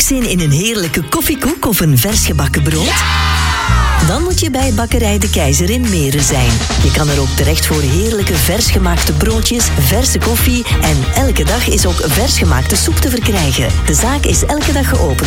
zin in een heerlijke koffiekoek of een vers gebakken brood? Dan moet je bij Bakkerij De Keizer in Meren zijn. Je kan er ook terecht voor heerlijke vers gemaakte broodjes, verse koffie en elke dag is ook vers gemaakte soep te verkrijgen. De zaak is elke dag geopend